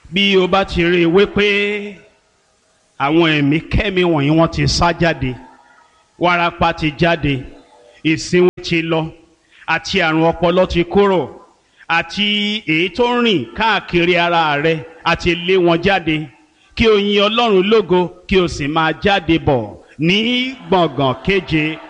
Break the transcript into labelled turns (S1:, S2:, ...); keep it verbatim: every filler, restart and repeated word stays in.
S1: bí o bá ti rí i wípé àwọn ẹ̀mí kẹ́mi wọ̀nyí wọ́n ti sá jáde, wárápá ti jáde, ìsínwín ti lọ, àti àrùn ọpọlọ ti kúrò, àti èyí tó ń rìn káàkiri ara rẹ àti lé wọn jáde, kí o yin Ọlọ́run lógo kí o sì máa jáde bọ̀ ní gbọ̀ngàn kéje